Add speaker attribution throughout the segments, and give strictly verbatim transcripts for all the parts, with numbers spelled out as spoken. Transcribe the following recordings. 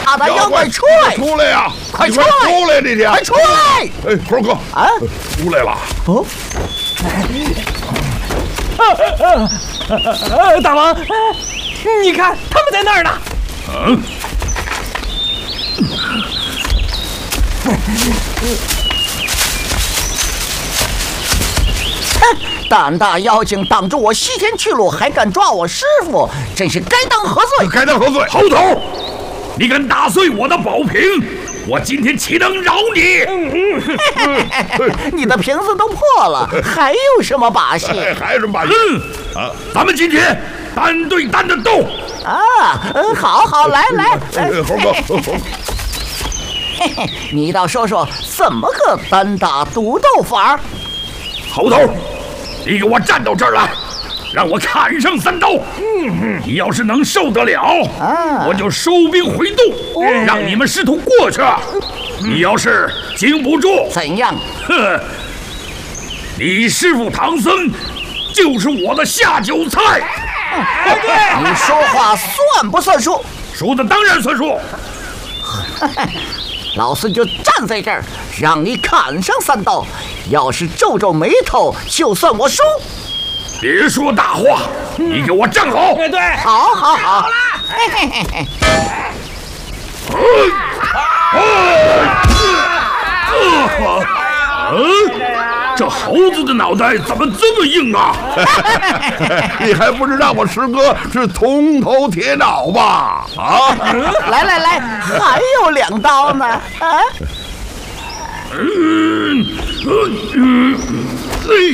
Speaker 1: 怕的妖怪出来！
Speaker 2: 出来呀！
Speaker 1: 快出来！
Speaker 2: 出来，这天！
Speaker 1: 快出来！
Speaker 2: 哎，猴哥
Speaker 1: 啊，
Speaker 2: 出来了！
Speaker 1: 哦，
Speaker 3: 大王，你看他们在那儿呢。
Speaker 2: 嗯。
Speaker 1: 胆大妖精挡住我西天去路，还敢抓我师傅，真是该当何罪？
Speaker 2: 该当何罪？
Speaker 4: 猴头，你敢打碎我的宝瓶，我今天岂能饶你？
Speaker 1: 你的瓶子都破了，还有什么把戏？
Speaker 2: 还有什么把戏？
Speaker 4: 嗯，啊，咱们今天单对单的斗
Speaker 1: 啊！嗯，好好，来来来，
Speaker 2: 猴哥，
Speaker 1: 嘿嘿，你倒说说怎么个单打独斗法？
Speaker 4: 猴头，你给我站到这儿来，让我砍上三刀。嗯，你要是能受得了，啊、我就收兵回洞，哦、让你们师徒过去。你要是经不住，
Speaker 1: 怎样？
Speaker 4: 哼，你师傅唐僧就是我的下酒菜。
Speaker 1: 哎，对，你说话算不算数？
Speaker 4: 说的当然算数。
Speaker 1: 老孙就站在这儿，让你砍上三刀。要是皱皱眉头，就算我输。
Speaker 4: 别说大话，你给我站好。
Speaker 3: 对对，
Speaker 1: 好，好，好。好了。
Speaker 4: 这猴子的脑袋怎么这么硬啊？
Speaker 2: 你还不知道我师哥是铜头铁脑吧？啊！
Speaker 1: 来来来，还有两刀呢！啊！
Speaker 4: 嗯嗯嗯，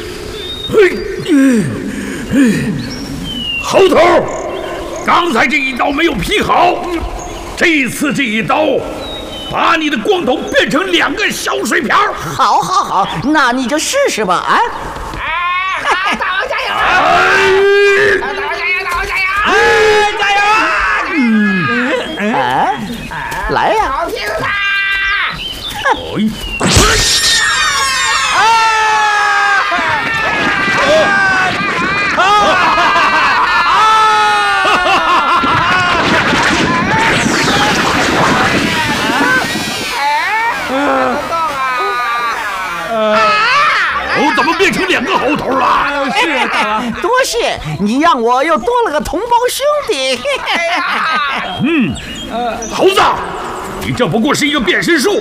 Speaker 4: 哎哎，猴头，刚才这一刀没有劈好，这次这一刀。把你的光头变成两个小水瓢！
Speaker 1: 好，好，好，那你就试试吧！啊！
Speaker 5: 哎，大王加油！
Speaker 4: 哎，
Speaker 5: 大王加油！大王加油！
Speaker 3: 哎，加油啊！
Speaker 1: 嗯，哎，来呀！
Speaker 5: 好听他！
Speaker 4: 我怎么变成两个猴头了？
Speaker 3: 是啊，大王，
Speaker 1: 多谢你让我又多了个同胞兄弟。
Speaker 4: 嗯，猴子，你这不过是一个变身术，